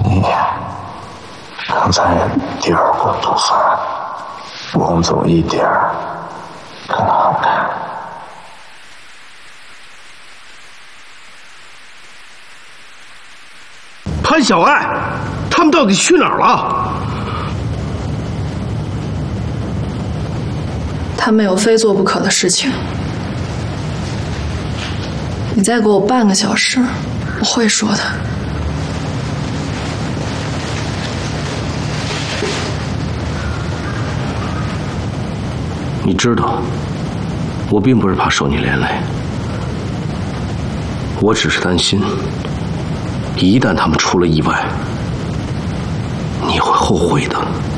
你刚才第二过毒发，往走一点更好看。 潘小爱，他们到底去哪儿了？ 他们有非做不可的事情。你再给我半个小时，我会说的。 你知道，我并不是怕受你连累，我只是担心，一旦他们出了意外，你会后悔的。